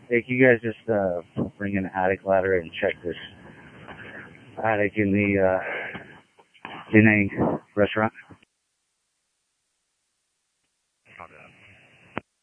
Hey, can you guys just bring an attic ladder and check this attic in the Penang restaurant?